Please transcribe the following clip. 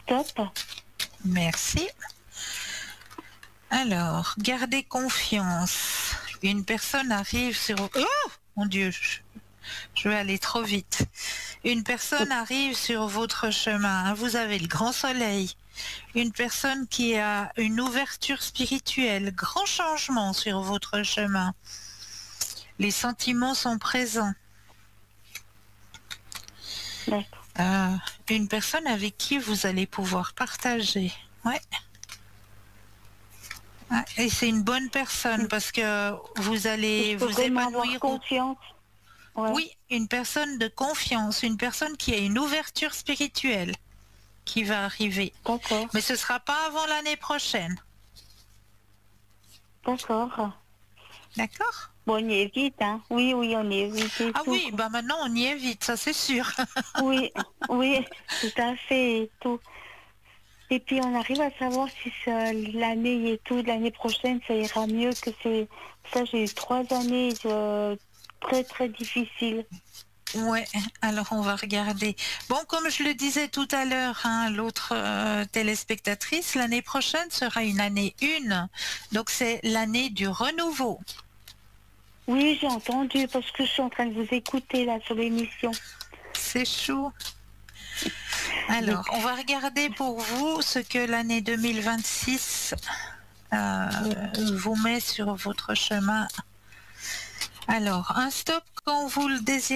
stop. Merci. Alors, gardez confiance. Une personne arrive sur... Oh mon Dieu, je vais aller trop vite. Une personne arrive sur votre chemin. Vous avez le grand soleil. Une personne qui a une ouverture spirituelle. Grand changement sur votre chemin. Les sentiments sont présents. D'accord. Une personne avec qui vous allez pouvoir partager. Ouais. Et c'est une bonne personne parce que vous allez Je peux vous vraiment avoir épanouir. confiance. Ouais. Oui, une personne de confiance, une personne qui a une ouverture spirituelle qui va arriver. D'accord. Mais ce ne sera pas avant l'année prochaine. D'accord. D'accord? Bon, on y est vite, hein. Oui, on y est vite et Ah tout. oui, bah maintenant on y est vite, ça c'est sûr. Oui, oui, tout à fait et tout. Et puis on arrive à savoir si l'année et tout, l'année prochaine, ça ira mieux que c'est. Ça, j'ai eu 3 années très très difficiles. Ouais, alors on va regarder. Bon, comme je le disais tout à l'heure, hein, l'autre téléspectatrice, l'année prochaine sera une année 1. Donc c'est l'année du renouveau. Oui, j'ai entendu parce que je suis en train de vous écouter là sur l'émission. C'est chou. Alors, on va regarder pour vous ce que l'année 2026 vous met sur votre chemin. Alors, un stop quand vous le désirez.